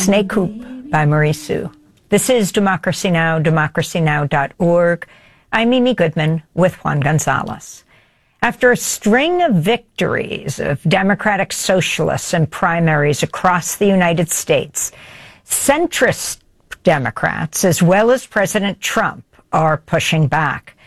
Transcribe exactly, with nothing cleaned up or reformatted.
Snake Hoop by Marie Sue. This is Democracy Now!, democracy now dot org. I'm Amy Goodman with Juan Gonzalez. After a string of victories of Democratic Socialists in primaries across the United States, centrist Democrats, as well as President Trump, are pushing back.